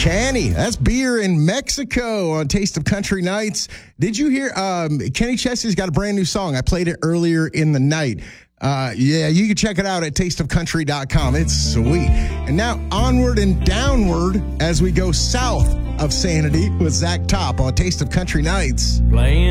Canny, that's beer in Mexico on Taste of Country Nights. Did you hear Kenny Chesty's got a brand new song? I played it earlier in the night. Yeah, you can check it out at tasteofcountry.com. It's sweet. And now onward and downward as we go south of Sanity with Zach Top on Taste of Country Nights. Playing